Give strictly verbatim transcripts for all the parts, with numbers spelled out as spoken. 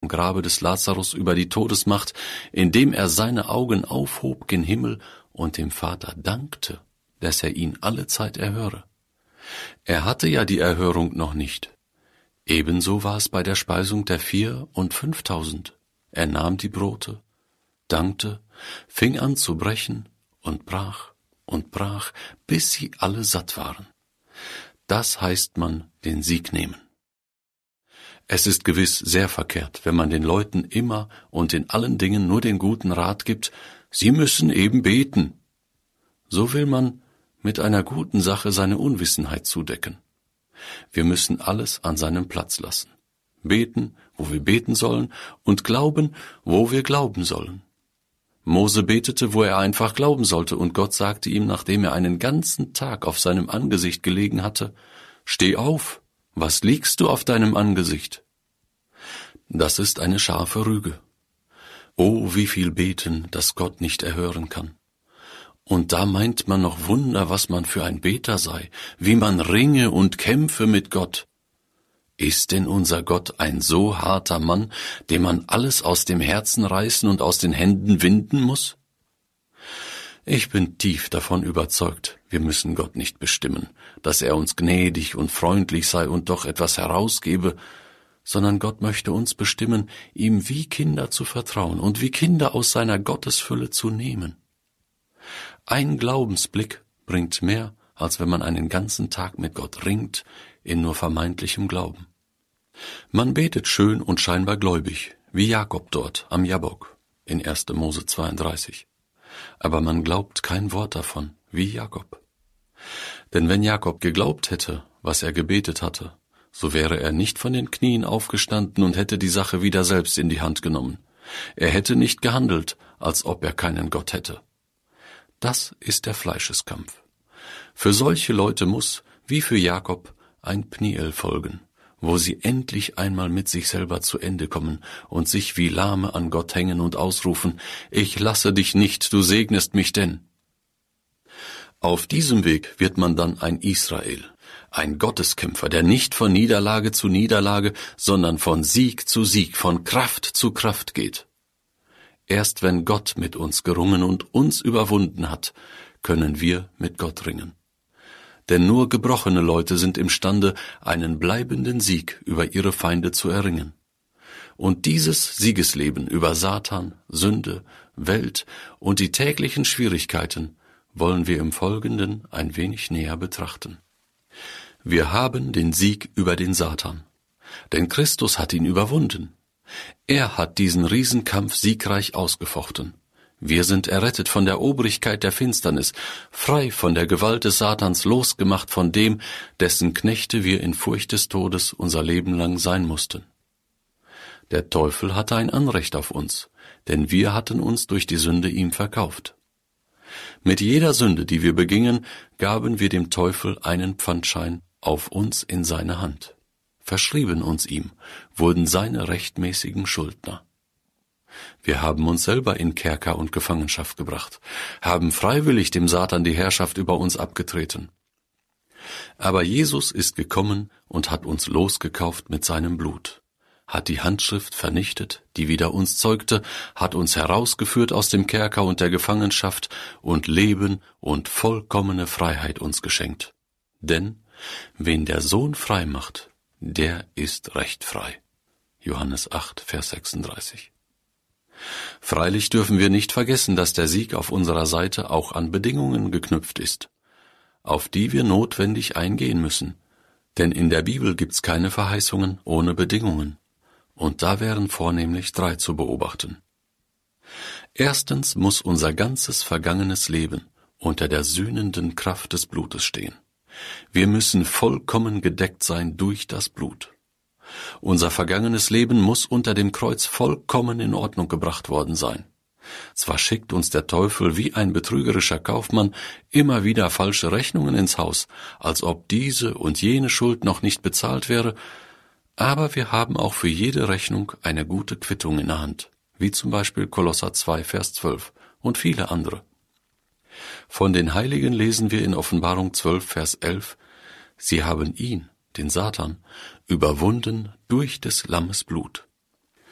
Grabe des Lazarus über die Todesmacht, indem er seine Augen aufhob gen Himmel und dem Vater dankte, dass er ihn allezeit erhöre. Er hatte ja die Erhörung noch nicht. Ebenso war es bei der Speisung der Vier- und Fünftausend. Er nahm die Brote, dankte, fing an zu brechen und brach und brach, bis sie alle satt waren. Das heißt man den Sieg nehmen. Es ist gewiss sehr verkehrt, wenn man den Leuten immer und in allen Dingen nur den guten Rat gibt, sie müssen eben beten. So will man mit einer guten Sache seine Unwissenheit zudecken. Wir müssen alles an seinem Platz lassen. Beten, wo wir beten sollen, und glauben, wo wir glauben sollen. Mose betete, wo er einfach glauben sollte, und Gott sagte ihm, nachdem er einen ganzen Tag auf seinem Angesicht gelegen hatte, »Steh auf, was liegst du auf deinem Angesicht?« Das ist eine scharfe Rüge. Oh, wie viel beten, das Gott nicht erhören kann. Und da meint man noch Wunder, was man für ein Beter sei, wie man ringe und kämpfe mit Gott. Ist denn unser Gott ein so harter Mann, dem man alles aus dem Herzen reißen und aus den Händen winden muss? Ich bin tief davon überzeugt, wir müssen Gott nicht bestimmen, dass er uns gnädig und freundlich sei und doch etwas herausgebe, sondern Gott möchte uns bestimmen, ihm wie Kinder zu vertrauen und wie Kinder aus seiner Gottesfülle zu nehmen. Ein Glaubensblick bringt mehr, als wenn man einen ganzen Tag mit Gott ringt, in nur vermeintlichem Glauben. Man betet schön und scheinbar gläubig, wie Jakob dort am Jabbok in erster Mose zweiunddreißig. Aber man glaubt kein Wort davon, wie Jakob. Denn wenn Jakob geglaubt hätte, was er gebetet hatte, so wäre er nicht von den Knien aufgestanden und hätte die Sache wieder selbst in die Hand genommen. Er hätte nicht gehandelt, als ob er keinen Gott hätte. Das ist der Fleischeskampf. Für solche Leute muss, wie für Jakob, ein Pniel folgen, wo sie endlich einmal mit sich selber zu Ende kommen und sich wie Lahme an Gott hängen und ausrufen, »Ich lasse dich nicht, du segnest mich denn.« Auf diesem Weg wird man dann ein Israel, ein Gotteskämpfer, der nicht von Niederlage zu Niederlage, sondern von Sieg zu Sieg, von Kraft zu Kraft geht. Erst wenn Gott mit uns gerungen und uns überwunden hat, können wir mit Gott ringen. Denn nur gebrochene Leute sind imstande, einen bleibenden Sieg über ihre Feinde zu erringen. Und dieses Siegesleben über Satan, Sünde, Welt und die täglichen Schwierigkeiten wollen wir im Folgenden ein wenig näher betrachten. Wir haben den Sieg über den Satan, denn Christus hat ihn überwunden. Er hat diesen Riesenkampf siegreich ausgefochten. Wir sind errettet von der Obrigkeit der Finsternis, frei von der Gewalt des Satans, losgemacht von dem, dessen Knechte wir in Furcht des Todes unser Leben lang sein mussten. Der Teufel hatte ein Anrecht auf uns, denn wir hatten uns durch die Sünde ihm verkauft. Mit jeder Sünde, die wir begingen, gaben wir dem Teufel einen Pfandschein auf uns in seine Hand, verschrieben uns ihm, wurden seine rechtmäßigen Schuldner. Wir haben uns selber in Kerker und Gefangenschaft gebracht, haben freiwillig dem Satan die Herrschaft über uns abgetreten. Aber Jesus ist gekommen und hat uns losgekauft mit seinem Blut, hat die Handschrift vernichtet, die wider uns zeugte, hat uns herausgeführt aus dem Kerker und der Gefangenschaft und Leben und vollkommene Freiheit uns geschenkt. Denn wen der Sohn frei macht, der ist recht frei. Johannes acht, Vers sechsunddreißig. Freilich dürfen wir nicht vergessen, dass der Sieg auf unserer Seite auch an Bedingungen geknüpft ist, auf die wir notwendig eingehen müssen, denn in der Bibel gibt's keine Verheißungen ohne Bedingungen, und da wären vornehmlich drei zu beobachten. Erstens muss unser ganzes vergangenes Leben unter der sühnenden Kraft des Blutes stehen. Wir müssen vollkommen gedeckt sein durch das Blut. Unser vergangenes Leben muss unter dem Kreuz vollkommen in Ordnung gebracht worden sein. Zwar schickt uns der Teufel wie ein betrügerischer Kaufmann immer wieder falsche Rechnungen ins Haus, als ob diese und jene Schuld noch nicht bezahlt wäre, aber wir haben auch für jede Rechnung eine gute Quittung in der Hand, wie zum Beispiel Kolosser zwei, Vers zwölf und viele andere. Von den Heiligen lesen wir in Offenbarung zwölf, Vers elf, sie haben ihn, den Satan, überwunden durch des Lammes Blut.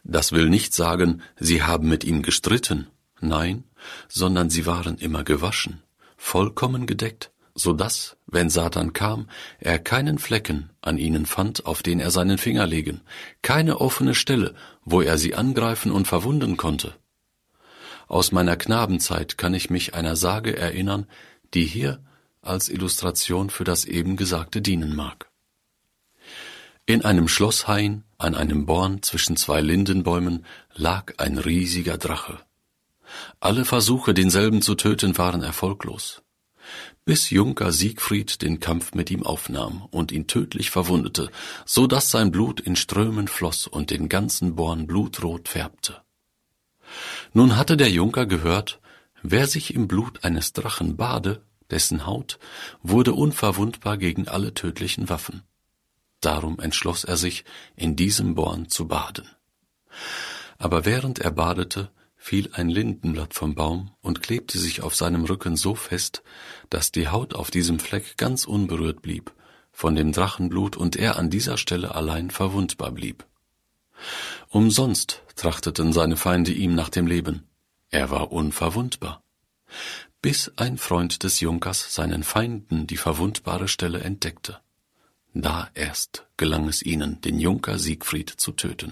Das will nicht sagen, sie haben mit ihm gestritten, nein, sondern sie waren immer gewaschen, vollkommen gedeckt, so dass, wenn Satan kam, er keinen Flecken an ihnen fand, auf den er seinen Finger legen, keine offene Stelle, wo er sie angreifen und verwunden konnte. Aus meiner Knabenzeit kann ich mich einer Sage erinnern, die hier als Illustration für das eben Gesagte dienen mag. In einem Schlosshain, an einem Born zwischen zwei Lindenbäumen, lag ein riesiger Drache. Alle Versuche, denselben zu töten, waren erfolglos, bis Junker Siegfried den Kampf mit ihm aufnahm und ihn tödlich verwundete, so dass sein Blut in Strömen floss und den ganzen Born blutrot färbte. Nun hatte der Junker gehört, wer sich im Blut eines Drachen bade, dessen Haut wurde unverwundbar gegen alle tödlichen Waffen. Darum entschloss er sich, in diesem Born zu baden. Aber während er badete, fiel ein Lindenblatt vom Baum und klebte sich auf seinem Rücken so fest, dass die Haut auf diesem Fleck ganz unberührt blieb von dem Drachenblut und er an dieser Stelle allein verwundbar blieb. Umsonst trachteten seine Feinde ihm nach dem Leben. Er war unverwundbar. Bis ein Freund des Junkers seinen Feinden die verwundbare Stelle entdeckte. Da erst gelang es ihnen, den Junker Siegfried zu töten.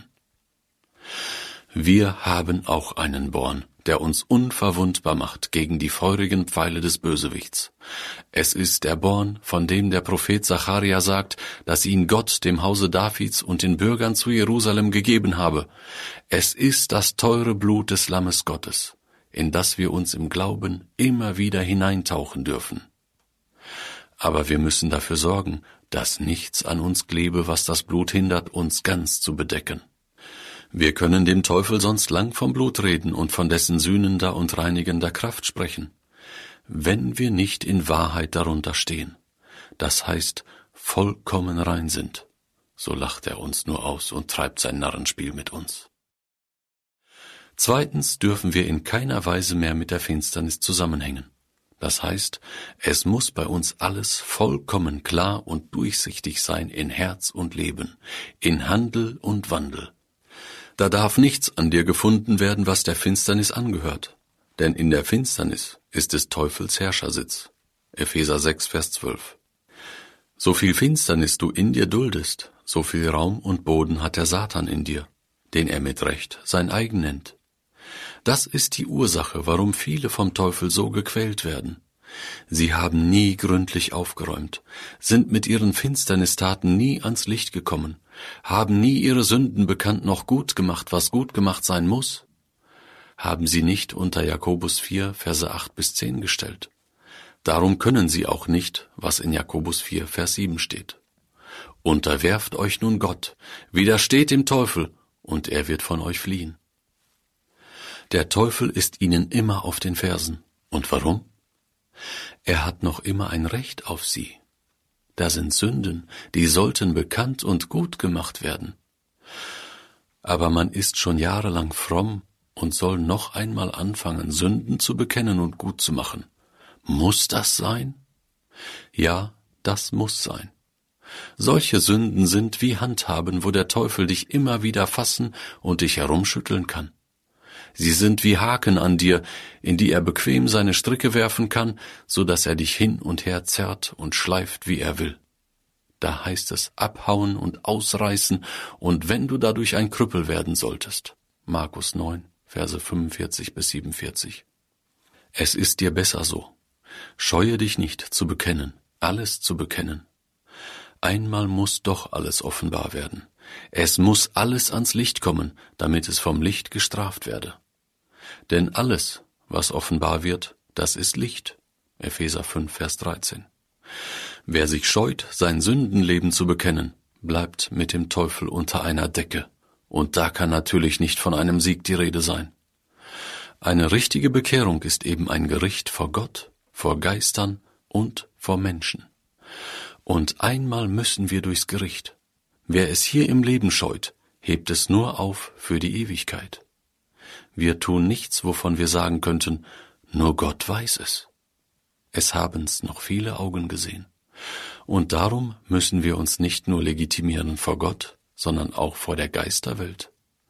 Wir haben auch einen Born, der uns unverwundbar macht gegen die feurigen Pfeile des Bösewichts. Es ist der Born, von dem der Prophet Zacharia sagt, dass ihn Gott dem Hause Davids und den Bürgern zu Jerusalem gegeben habe. Es ist das teure Blut des Lammes Gottes, in das wir uns im Glauben immer wieder hineintauchen dürfen. Aber wir müssen dafür sorgen, dass nichts an uns klebe, was das Blut hindert, uns ganz zu bedecken. Wir können dem Teufel sonst lang vom Blut reden und von dessen sühnender und reinigender Kraft sprechen, wenn wir nicht in Wahrheit darunter stehen, das heißt vollkommen rein sind, so lacht er uns nur aus und treibt sein Narrenspiel mit uns. Zweitens dürfen wir in keiner Weise mehr mit der Finsternis zusammenhängen. Das heißt, es muss bei uns alles vollkommen klar und durchsichtig sein in Herz und Leben, in Handel und Wandel. Da darf nichts an dir gefunden werden, was der Finsternis angehört, denn in der Finsternis ist des Teufels Herrschersitz. Epheser sechs, Vers zwölf. So viel Finsternis du in dir duldest, so viel Raum und Boden hat der Satan in dir, den er mit Recht sein eigen nennt. Das ist die Ursache, warum viele vom Teufel so gequält werden. Sie haben nie gründlich aufgeräumt, sind mit ihren Finsternistaten nie ans Licht gekommen, haben nie ihre Sünden bekannt noch gut gemacht, was gut gemacht sein muss. Haben sie nicht unter Jakobus vier, Verse acht bis zehn gestellt. Darum können sie auch nicht, was in Jakobus vier, Vers sieben steht. Unterwerft euch nun Gott, widersteht dem Teufel, und er wird von euch fliehen. Der Teufel ist ihnen immer auf den Fersen. Und warum? Er hat noch immer ein Recht auf sie. Da sind Sünden, die sollten bekannt und gut gemacht werden. Aber man ist schon jahrelang fromm und soll noch einmal anfangen, Sünden zu bekennen und gut zu machen. Muss das sein? Ja, das muss sein. Solche Sünden sind wie Handhaben, wo der Teufel dich immer wieder fassen und dich herumschütteln kann. Sie sind wie Haken an dir, in die er bequem seine Stricke werfen kann, so dass er dich hin und her zerrt und schleift, wie er will. Da heißt es abhauen und ausreißen, und wenn du dadurch ein Krüppel werden solltest. Markus neun, Verse fünfundvierzig bis siebenundvierzig. Es ist dir besser so. Scheue dich nicht zu bekennen, alles zu bekennen. Einmal muss doch alles offenbar werden. Es muss alles ans Licht kommen, damit es vom Licht gestraft werde. Denn alles, was offenbar wird, das ist Licht. Epheser fünf, Vers dreizehn. Wer sich scheut, sein Sündenleben zu bekennen, bleibt mit dem Teufel unter einer Decke. Und da kann natürlich nicht von einem Sieg die Rede sein. Eine richtige Bekehrung ist eben ein Gericht vor Gott, vor Geistern und vor Menschen. Und einmal müssen wir durchs Gericht. Wer es hier im Leben scheut, hebt es nur auf für die Ewigkeit. Wir tun nichts, wovon wir sagen könnten, nur Gott weiß es. Es haben's noch viele Augen gesehen. Und darum müssen wir uns nicht nur legitimieren vor Gott, sondern auch vor der Geisterwelt.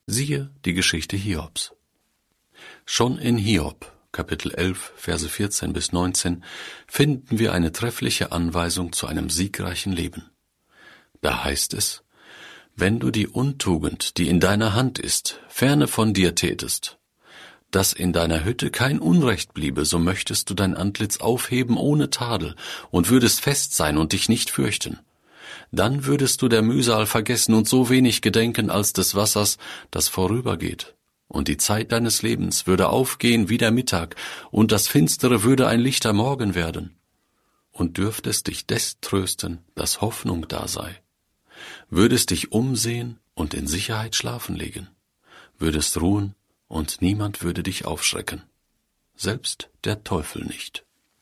Siehe die Geschichte Hiobs. Schon in Hiob, Kapitel elf, Verse vierzehn bis neunzehn, finden wir eine treffliche Anweisung zu einem siegreichen Leben. Da heißt es: Wenn du die Untugend, die in deiner Hand ist, ferne von dir tätest, dass in deiner Hütte kein Unrecht bliebe, so möchtest du dein Antlitz aufheben ohne Tadel und würdest fest sein und dich nicht fürchten. Dann würdest du der Mühsal vergessen und so wenig gedenken als des Wassers, das vorübergeht. Und die Zeit deines Lebens würde aufgehen wie der Mittag, und das Finstere würde ein lichter Morgen werden. Und dürftest dich des trösten, dass Hoffnung da sei. Würdest dich umsehen und in Sicherheit schlafen legen. Würdest ruhen, und niemand würde dich aufschrecken. Selbst der Teufel nicht.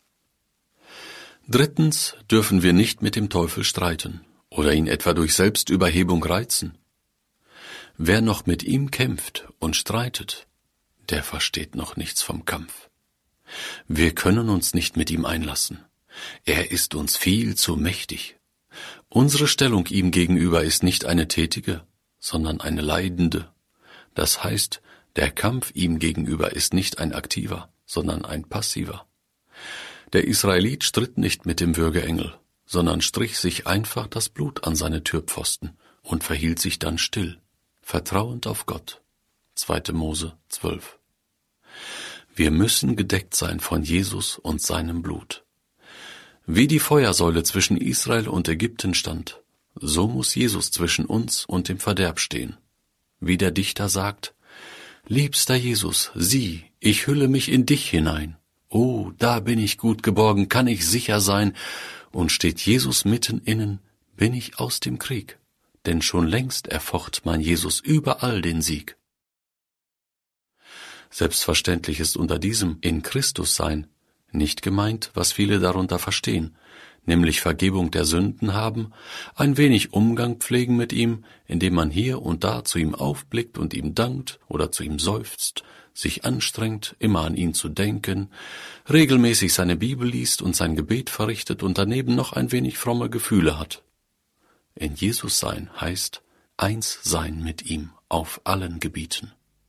Drittens dürfen wir nicht mit dem Teufel streiten oder ihn etwa durch Selbstüberhebung reizen. Wer noch mit ihm kämpft und streitet, der versteht noch nichts vom Kampf. Wir können uns nicht mit ihm einlassen. Er ist uns viel zu mächtig. Unsere Stellung ihm gegenüber ist nicht eine tätige, sondern eine leidende. Das heißt, der Kampf ihm gegenüber ist nicht ein aktiver, sondern ein passiver. Der Israelit stritt nicht mit dem Würgeengel, sondern strich sich einfach das Blut an seine Türpfosten und verhielt sich dann still, vertrauend auf Gott. zweite Mose zwölf. Wir müssen gedeckt sein von Jesus und seinem Blut. Wie die Feuersäule zwischen Israel und Ägypten stand, so muss Jesus zwischen uns und dem Verderb stehen. Wie der Dichter sagt: Liebster Jesus, sieh, ich hülle mich in dich hinein. Oh, da bin ich gut geborgen, kann ich sicher sein. Und steht Jesus mitten innen, bin ich aus dem Krieg. Denn schon längst erfocht mein Jesus überall den Sieg. Selbstverständlich ist unter diesem in Christus sein nicht gemeint, was viele darunter verstehen, nämlich Vergebung der Sünden haben, ein wenig Umgang pflegen mit ihm, indem man hier und da zu ihm aufblickt und ihm dankt oder zu ihm seufzt, sich anstrengt, immer an ihn zu denken, regelmäßig seine Bibel liest und sein Gebet verrichtet und daneben noch ein wenig fromme Gefühle hat. In Jesus sein heißt eins sein mit ihm auf allen Gebieten.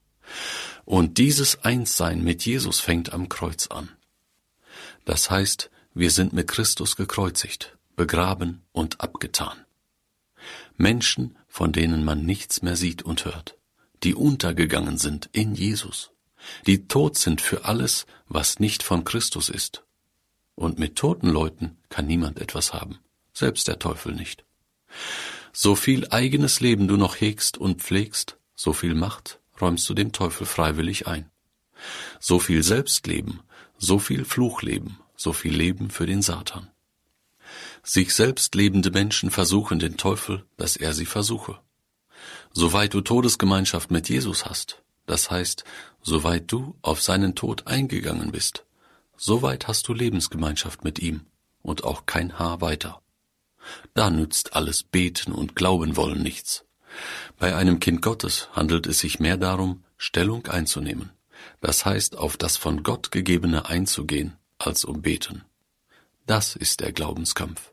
Und dieses Einssein mit Jesus fängt am Kreuz an. Das heißt, wir sind mit Christus gekreuzigt, begraben und abgetan. Menschen, von denen man nichts mehr sieht und hört, die untergegangen sind in Jesus, die tot sind für alles, was nicht von Christus ist. Und mit toten Leuten kann niemand etwas haben, selbst der Teufel nicht. So viel eigenes Leben du noch hegst und pflegst, so viel Macht räumst du dem Teufel freiwillig ein. So viel Selbstleben, so viel Fluchleben, so viel Leben für den Satan. Sich selbst lebende Menschen versuchen den Teufel, dass er sie versuche. Soweit du Todesgemeinschaft mit Jesus hast, das heißt, soweit du auf seinen Tod eingegangen bist, soweit hast du Lebensgemeinschaft mit ihm und auch kein Haar weiter. Da nützt alles Beten und Glauben wollen nichts. Bei einem Kind Gottes handelt es sich mehr darum, Stellung einzunehmen, das heißt, auf das von Gott Gegebene einzugehen, als um Beten. Das ist der Glaubenskampf.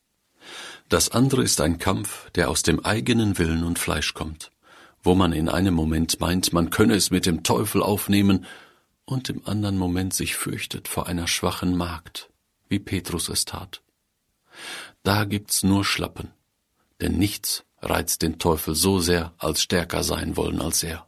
Das andere ist ein Kampf, der aus dem eigenen Willen und Fleisch kommt, wo man in einem Moment meint, man könne es mit dem Teufel aufnehmen und im anderen Moment sich fürchtet vor einer schwachen Magd, wie Petrus es tat. Da gibt's nur Schlappen, denn nichts reizt den Teufel so sehr, als stärker sein wollen als er.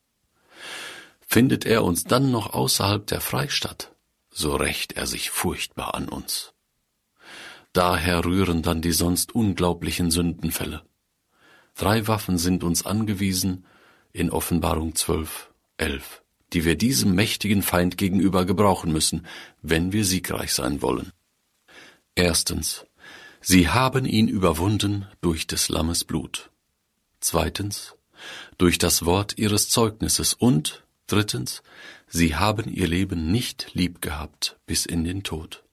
Findet er uns dann noch außerhalb der Freistadt, so rächt er sich furchtbar an uns. Daher rühren dann die sonst unglaublichen Sündenfälle. Drei Waffen sind uns angewiesen in Offenbarung zwölf, elf, die wir diesem mächtigen Feind gegenüber gebrauchen müssen, wenn wir siegreich sein wollen. Erstens, sie haben ihn überwunden durch des Lammes Blut. Zweitens, durch das Wort ihres Zeugnisses und, drittens, sie haben ihr Leben nicht lieb gehabt bis in den Tod.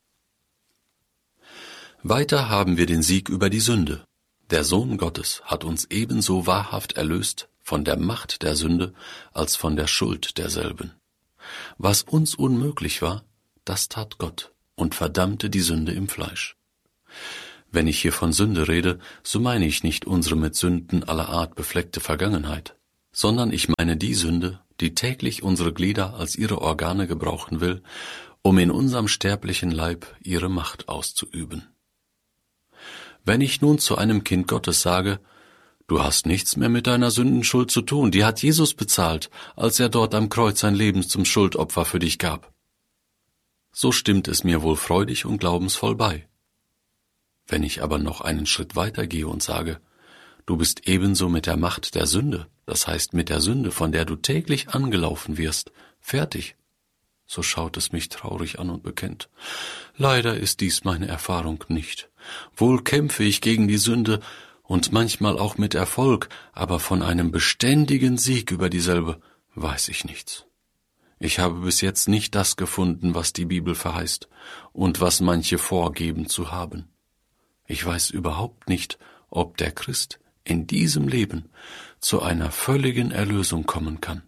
Weiter haben wir den Sieg über die Sünde. Der Sohn Gottes hat uns ebenso wahrhaft erlöst von der Macht der Sünde als von der Schuld derselben. Was uns unmöglich war, das tat Gott und verdammte die Sünde im Fleisch. Wenn ich hier von Sünde rede, so meine ich nicht unsere mit Sünden aller Art befleckte Vergangenheit, sondern ich meine die Sünde, die täglich unsere Glieder als ihre Organe gebrauchen will, um in unserem sterblichen Leib ihre Macht auszuüben. Wenn ich nun zu einem Kind Gottes sage, du hast nichts mehr mit deiner Sündenschuld zu tun, die hat Jesus bezahlt, als er dort am Kreuz sein Leben zum Schuldopfer für dich gab, so stimmt es mir wohl freudig und glaubensvoll bei. Wenn ich aber noch einen Schritt weiter gehe und sage, du bist ebenso mit der Macht der Sünde, das heißt mit der Sünde, von der du täglich angelaufen wirst, fertig, so schaut es mich traurig an und bekennt, leider ist dies meine Erfahrung nicht. Wohl kämpfe ich gegen die Sünde und manchmal auch mit Erfolg, aber von einem beständigen Sieg über dieselbe weiß ich nichts. Ich habe bis jetzt nicht das gefunden, was die Bibel verheißt und was manche vorgeben zu haben. Ich weiß überhaupt nicht, ob der Christ in diesem Leben zu einer völligen Erlösung kommen kann.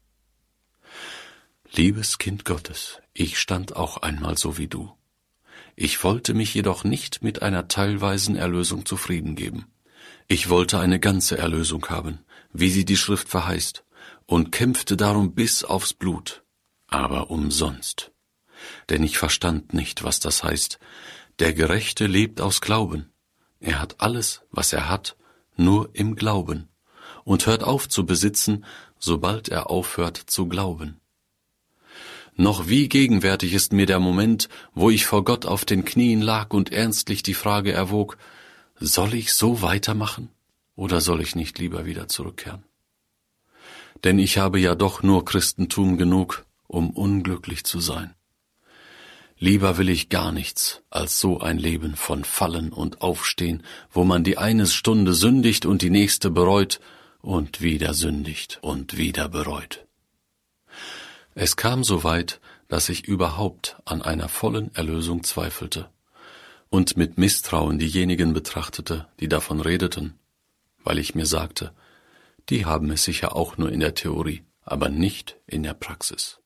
Liebes Kind Gottes, ich stand auch einmal so wie du. Ich wollte mich jedoch nicht mit einer teilweisen Erlösung zufrieden geben. Ich wollte eine ganze Erlösung haben, wie sie die Schrift verheißt, und kämpfte darum bis aufs Blut, aber umsonst. Denn ich verstand nicht, was das heißt. Der Gerechte lebt aus Glauben. Er hat alles, was er hat, nur im Glauben und hört auf zu besitzen, sobald er aufhört zu glauben. Noch wie gegenwärtig ist mir der Moment, wo ich vor Gott auf den Knien lag und ernstlich die Frage erwog, soll ich so weitermachen oder soll ich nicht lieber wieder zurückkehren? Denn ich habe ja doch nur Christentum genug, um unglücklich zu sein. Lieber will ich gar nichts als so ein Leben von Fallen und Aufstehen, wo man die eine Stunde sündigt und die nächste bereut und wieder sündigt und wieder bereut. Es kam so weit, dass ich überhaupt an einer vollen Erlösung zweifelte und mit Misstrauen diejenigen betrachtete, die davon redeten, weil ich mir sagte, die haben es sicher auch nur in der Theorie, aber nicht in der Praxis.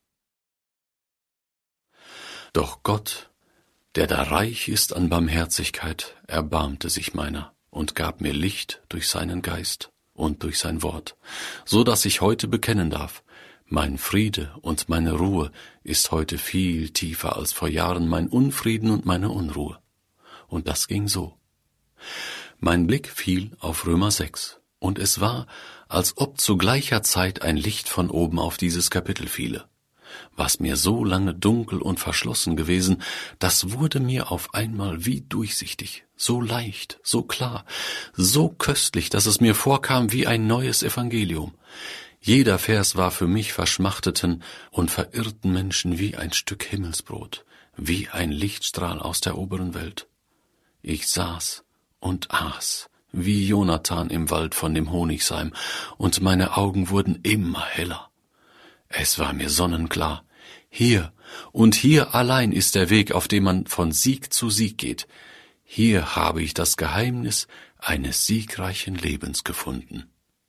Doch Gott, der da reich ist an Barmherzigkeit, erbarmte sich meiner und gab mir Licht durch seinen Geist und durch sein Wort, so dass ich heute bekennen darf, mein Friede und meine Ruhe ist heute viel tiefer als vor Jahren mein Unfrieden und meine Unruhe. Und das ging so. Mein Blick fiel auf Römer sechs, und es war, als ob zu gleicher Zeit ein Licht von oben auf dieses Kapitel fiele. Was mir so lange dunkel und verschlossen gewesen, das wurde mir auf einmal wie durchsichtig, so leicht, so klar, so köstlich, dass es mir vorkam wie ein neues Evangelium. Jeder Vers war für mich verschmachteten und verirrten Menschen wie ein Stück Himmelsbrot, wie ein Lichtstrahl aus der oberen Welt. Ich saß und aß, wie Jonathan im Wald von dem Honigseim, und meine Augen wurden immer heller. Es war mir sonnenklar, hier und hier allein ist der Weg, auf dem man von Sieg zu Sieg geht. Hier habe ich das Geheimnis eines siegreichen Lebens gefunden.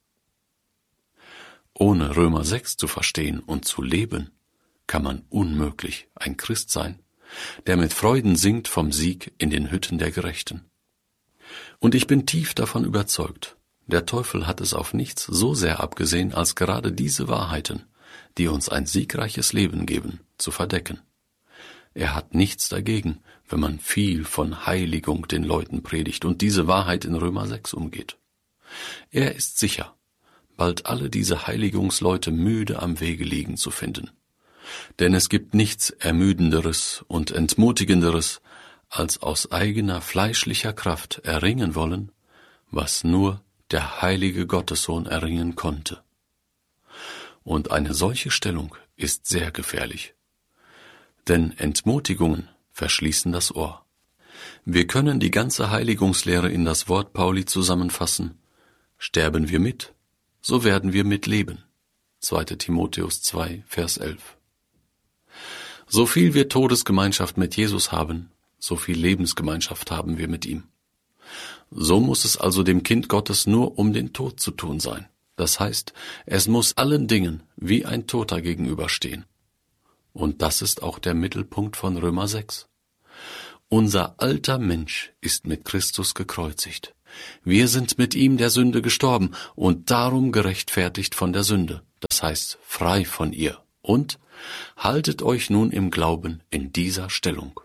Ohne Römer sechs zu verstehen und zu leben, kann man unmöglich ein Christ sein, der mit Freuden singt vom Sieg in den Hütten der Gerechten. Und ich bin tief davon überzeugt, der Teufel hat es auf nichts so sehr abgesehen, als gerade diese Wahrheiten, die uns ein siegreiches Leben geben, zu verdecken. Er hat nichts dagegen, wenn man viel von Heiligung den Leuten predigt und diese Wahrheit in Römer sechs umgeht. Er ist sicher, bald alle diese Heiligungsleute müde am Wege liegen zu finden. Denn es gibt nichts Ermüdenderes und Entmutigenderes, als aus eigener fleischlicher Kraft erringen wollen, was nur der heilige Gottessohn erringen konnte. Und eine solche Stellung ist sehr gefährlich. Denn Entmutigungen verschließen das Ohr. Wir können die ganze Heiligungslehre in das Wort Pauli zusammenfassen. Sterben wir mit, so werden wir mitleben. zweiter Timotheus zwei, Vers elf. So viel wir Todesgemeinschaft mit Jesus haben, so viel Lebensgemeinschaft haben wir mit ihm. So muss es also dem Kind Gottes nur um den Tod zu tun sein. Das heißt, es muss allen Dingen wie ein Toter gegenüberstehen. Und das ist auch der Mittelpunkt von Römer sechs. Unser alter Mensch ist mit Christus gekreuzigt. Wir sind mit ihm der Sünde gestorben und darum gerechtfertigt von der Sünde, das heißt frei von ihr. Und haltet euch nun im Glauben in dieser Stellung.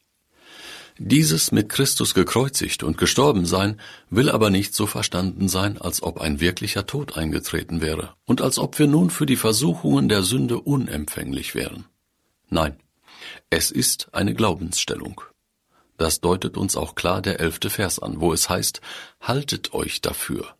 Dieses mit Christus gekreuzigt und gestorben sein will aber nicht so verstanden sein, als ob ein wirklicher Tod eingetreten wäre und als ob wir nun für die Versuchungen der Sünde unempfänglich wären. Nein, es ist eine Glaubensstellung. Das deutet uns auch klar der elfte Vers an, wo es heißt, haltet euch dafür.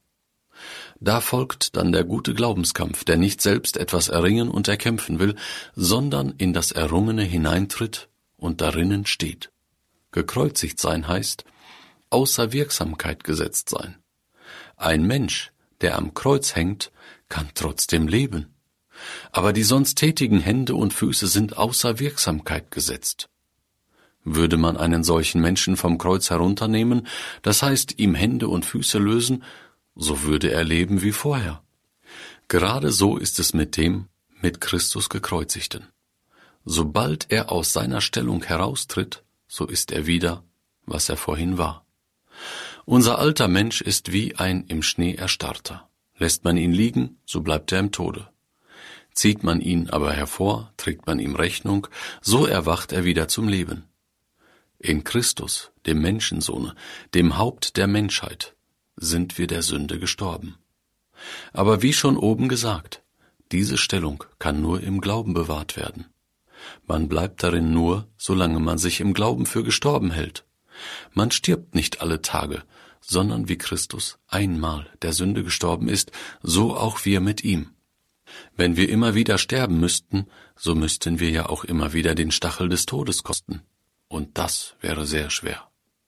Da folgt dann der gute Glaubenskampf, der nicht selbst etwas erringen und erkämpfen will, sondern in das Errungene hineintritt und darinnen steht. Gekreuzigt sein heißt, außer Wirksamkeit gesetzt sein. Ein Mensch, der am Kreuz hängt, kann trotzdem leben. Aber die sonst tätigen Hände und Füße sind außer Wirksamkeit gesetzt. Würde man einen solchen Menschen vom Kreuz herunternehmen, das heißt ihm Hände und Füße lösen, so würde er leben wie vorher. Gerade so ist es mit dem, mit Christus Gekreuzigten. Sobald er aus seiner Stellung heraustritt, so ist er wieder, was er vorhin war. Unser alter Mensch ist wie ein im Schnee erstarrter. Lässt man ihn liegen, so bleibt er im Tode. Zieht man ihn aber hervor, trägt man ihm Rechnung, so erwacht er wieder zum Leben. In Christus, dem Menschensohne, dem Haupt der Menschheit, sind wir der Sünde gestorben. Aber wie schon oben gesagt, diese Stellung kann nur im Glauben bewahrt werden. Man bleibt darin nur, solange man sich im Glauben für gestorben hält. Man stirbt nicht alle Tage, sondern wie Christus einmal der Sünde gestorben ist, so auch wir mit ihm. Wenn wir immer wieder sterben müssten, so müssten wir ja auch immer wieder den Stachel des Todes kosten. Und das wäre sehr schwer.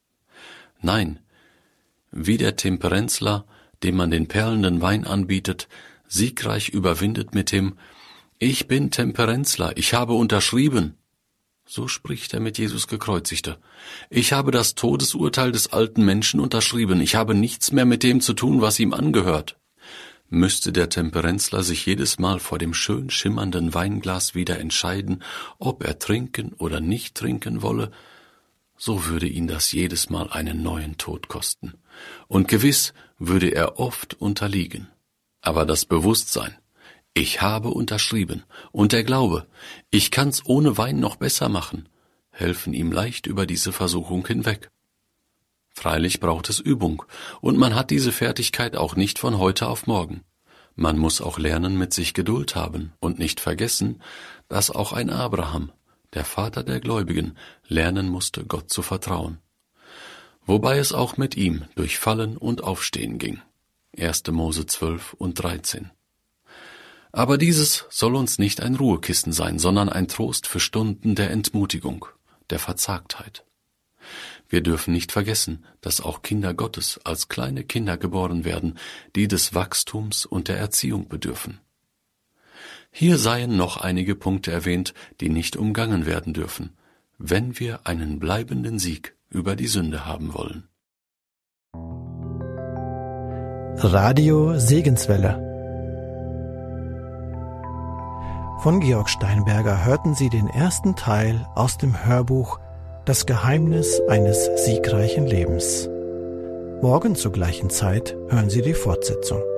Nein, wie der Temperenzler, dem man den perlenden Wein anbietet, siegreich überwindet mit dem »Ich bin Temperenzler, ich habe unterschrieben«, so spricht er mit Jesus Gekreuzigter. Ich habe das Todesurteil des alten Menschen unterschrieben, ich habe nichts mehr mit dem zu tun, was ihm angehört. Müsste der Temperenzler sich jedes Mal vor dem schön schimmernden Weinglas wieder entscheiden, ob er trinken oder nicht trinken wolle, so würde ihn das jedes Mal einen neuen Tod kosten. Und gewiss würde er oft unterliegen. Aber das Bewusstsein, ich habe unterschrieben, und der Glaube, ich kann's ohne Wein noch besser machen, helfen ihm leicht über diese Versuchung hinweg. Freilich braucht es Übung, und man hat diese Fertigkeit auch nicht von heute auf morgen. Man muss auch lernen, mit sich Geduld haben und nicht vergessen, dass auch ein Abraham, der Vater der Gläubigen, lernen musste, Gott zu vertrauen. Wobei es auch mit ihm durch Fallen und Aufstehen ging. erster Mose zwölf und dreizehn. Aber dieses soll uns nicht ein Ruhekissen sein, sondern ein Trost für Stunden der Entmutigung, der Verzagtheit. Wir dürfen nicht vergessen, dass auch Kinder Gottes als kleine Kinder geboren werden, die des Wachstums und der Erziehung bedürfen. Hier seien noch einige Punkte erwähnt, die nicht umgangen werden dürfen, wenn wir einen bleibenden Sieg über die Sünde haben wollen. Radio Segenswelle. Von Georg Steinberger hörten Sie den ersten Teil aus dem Hörbuch Das Geheimnis eines siegreichen Lebens. Morgen zur gleichen Zeit hören Sie die Fortsetzung.